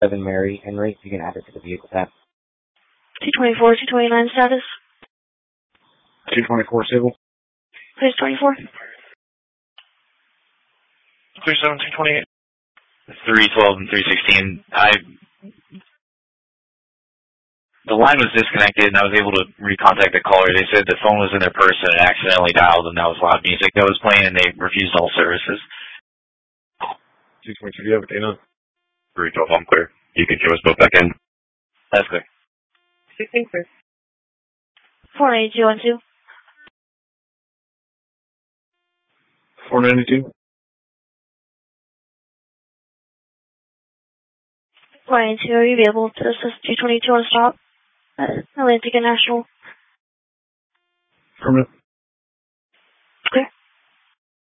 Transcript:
Mary Henry. You can add it to the vehicle tab. 224, 229 status. 224 civil. Please 24. 37, 228. 312 and 316. The line was disconnected, and I was able to recontact the caller. They said the phone was in their purse and it accidentally dialed, and that was loud music that was playing, and they refused all services. 222, do you have a Dana? 312, I'm clear. You can show us both back in. That's clear. 16 clear. 49212. 492. 492, are you able to assist 222 on a stop at Atlantic International? Affirmative.